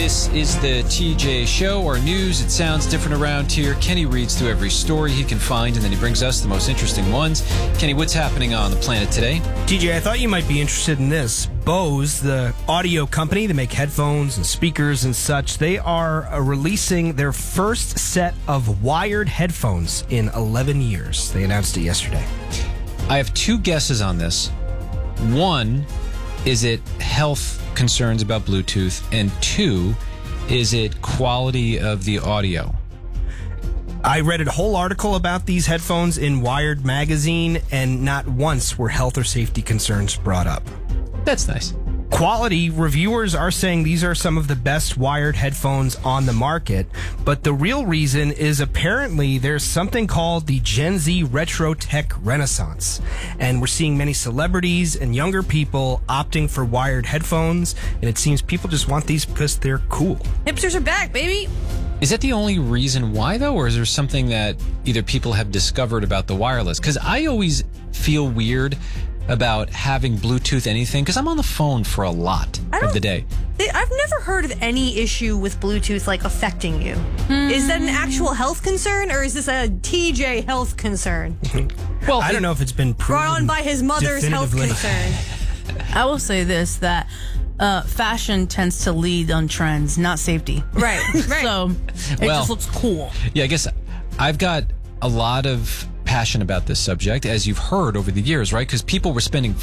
This is the TJ Show, our news. It sounds different around here. Kenny reads through every story he can find, and then he brings us the most interesting ones. Kenny, what's happening on the planet today? TJ, I thought you might be interested in this. Bose, the audio company, they make headphones and speakers and such, they are releasing their first set of wired headphones in 11 years. They announced it yesterday. I have two guesses on this. One, is it health concerns about Bluetooth? And two, is it quality of the audio? I read a whole article about these headphones in Wired magazine, and not once were health or safety concerns brought up. That's nice. Quality reviewers are saying these are some of the best wired headphones on the market, but the real reason is apparently there's something called the Gen Z retro tech renaissance, and we're seeing many celebrities and younger people opting for wired headphones, and it seems people just want these because they're cool. Hipsters are back, baby. Is that the only reason why, though, or is there something that either people have discovered about the wireless? Because I always feel weird about having Bluetooth anything, because I'm on the phone for a lot of the day. I've never heard of any issue with Bluetooth like affecting you. Is that an actual health concern, or is this a TJ health concern? Well, I don't know if it's been proven brought on by his mother's health concern. I will say this, that fashion tends to lead on trends, not safety. Right. So it just looks cool. Yeah, I guess I've got a lot of passion about this subject, as you've heard over the years, right? Because people were spending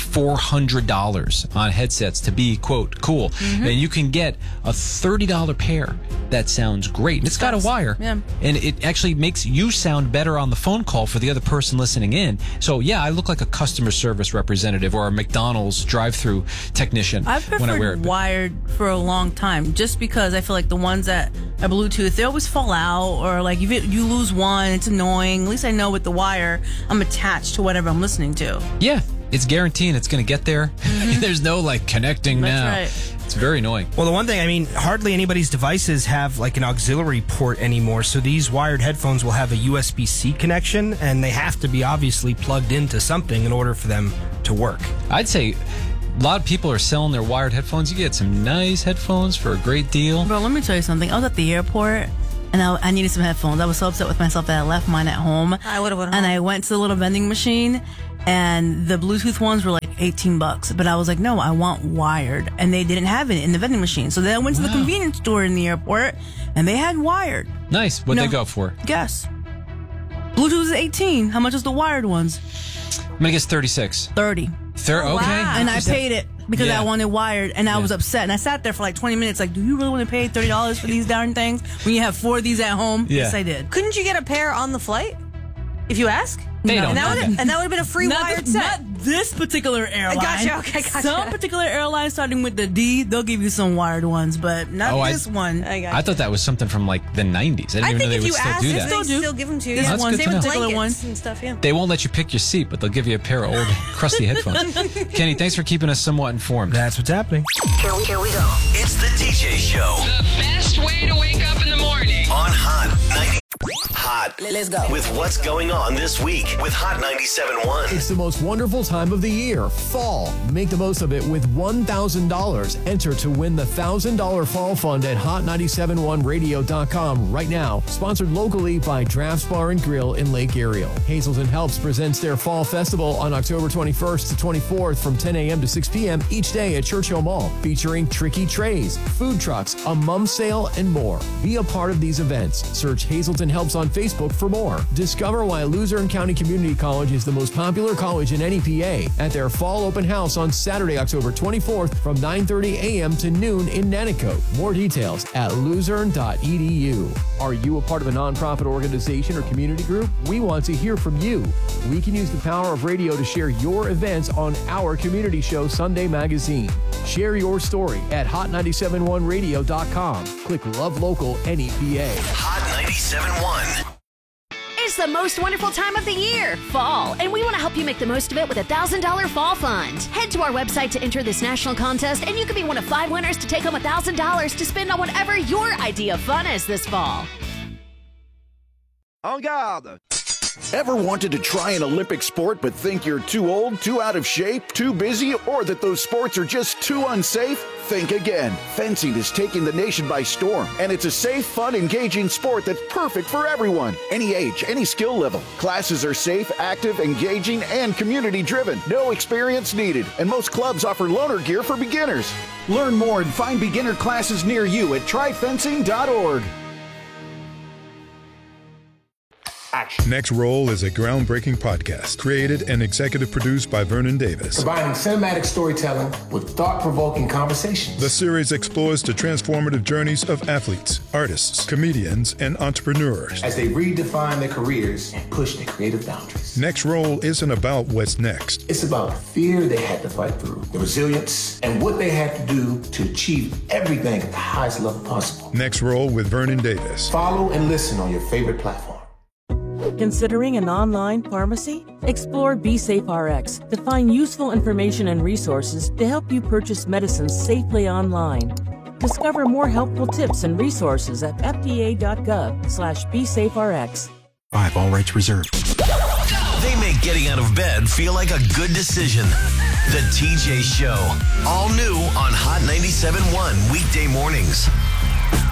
$400 on headsets to be, quote, cool. And you can get a $30 pair that sounds great. It's got a wire. Yeah. And it actually makes you sound better on the phone call for the other person listening in. So, yeah, I look like a customer service representative or a McDonald's drive-through technician I've when I wear preferred it. wired for a long time, just because I feel like the ones that are Bluetooth, they always fall out, or like if you lose one, it's annoying. At least I know with the wire, I'm attached to whatever I'm listening to. Yeah, it's guaranteeing it's going to get there. There's no, like, connecting That's now. right. It's very annoying. Well, the one thing, I mean, hardly anybody's devices have like an auxiliary port anymore, so these wired headphones will have a USB-C connection, and they have to be obviously plugged into something in order for them to work. I'd say a lot of people are selling their wired headphones. You get some nice headphones for a great deal. Bro, let me tell you something. I was at the airport, and I needed some headphones. I was so upset with myself that I left mine at home. I would have went home. And I went to the little vending machine, and the Bluetooth ones were like $18. But I was like, no, I want wired. And they didn't have it in the vending machine. So then I went to the convenience store in the airport, and they had wired. Nice. What'd No. they go for? Guess. Bluetooth is 18. How much is the wired ones? I'm going to guess 36. 30. Okay. wow. And I paid it because Yeah. I wanted wired, and I was upset. And I sat there for like 20 minutes like, do you really want to pay $30 for these darn things when you have 4 of these at home? Yeah. Yes, I did. Couldn't you get a pair on the flight? If you ask? They No. don't And do that that. would have been a free wired set. Not this particular airline. Gotcha, okay, gotcha. Some particular airlines starting with the D, they'll give you some wired ones, but not this one. I got I thought that was something from like the 90s. I didn't I even know think they if would you still ask, do they that. Still do. still give them to you. This Yeah. one, Same with particular blankets one. and stuff, yeah. They won't let you pick your seat, but they'll give you a pair of old crusty headphones. Kenny, thanks for keeping us somewhat informed. That's what's happening. Here we go. It's the TJ Show The best way to wake up in the morning. on Hot 90. Hot. Let's go. With what's going on this week with Hot 97.1. It's the most wonderful time of the year, fall. Make the most of it with $1,000. Enter to win the $1,000 fall fund at hot971radio.com right now. Sponsored locally by Drafts Bar and Grill in Lake Ariel. Hazelton Helps presents their fall festival on October 21st to 24th from 10 a.m. to 6 p.m. each day at Churchill Mall, featuring tricky trays, food trucks, a mum sale, and more. Be a part of these events. Search Hazelton Helps on Facebook for more. Discover why Luzerne County Community College is the most popular college in NEPA at their fall open house on Saturday, October 24th from 9:30 a.m. to noon in Nanticoke. More details at luzerne.edu. Are you a part of a nonprofit organization or community group? We want to hear from you. We can use the power of radio to share your events on our community show, Sunday Magazine. Share your story at hot971radio.com. Click Love Local NEPA. Hot 97.1. It's the most wonderful time of the year, fall, and we want to help you make the most of it with a $1,000 fall fund. Head to our website to enter this national contest, and you could be one of 5 winners to take home $1,000 to spend on whatever your idea of fun is this fall. En garde! Ever wanted to try an Olympic sport but think you're too old, too out of shape, too busy, or that those sports are just too unsafe? Think again. Fencing is taking the nation by storm, and it's a safe, fun, engaging sport that's perfect for everyone. Any age, any skill level. Classes are safe, active, engaging, and community-driven. No experience needed, and most clubs offer loaner gear for beginners. Learn more and find beginner classes near you at tryfencing.org. Next Roll is a groundbreaking podcast created and executive produced by Vernon Davis. Combining cinematic storytelling with thought-provoking conversations. The series explores the transformative journeys of athletes, artists, comedians, and entrepreneurs as they redefine their careers and push their creative boundaries. Next Roll isn't about what's next. It's about the fear they had to fight through, the resilience, and what they had to do to achieve everything at the highest level possible. Next Roll with Vernon Davis. Follow and listen on your favorite platform. Considering an online pharmacy? Explore BeSafeRx to find useful information and resources to help you purchase medicines safely online. Discover more helpful tips and resources at fda.gov/BeSafeRx. 5 all rights reserved. They make getting out of bed feel like a good decision. The TJ Show. All new on Hot 97.1 weekday mornings.